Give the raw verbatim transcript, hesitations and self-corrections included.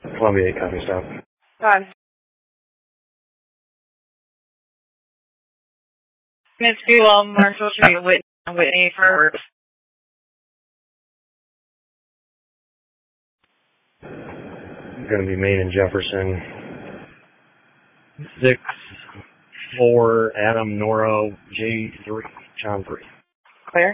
Columbia eight, copy, stop. Five. Miss Buell, Marshall Street, Whitney, Whitney for Going to be Main and Jefferson. Six, four, Adam, Nora, J three, John three.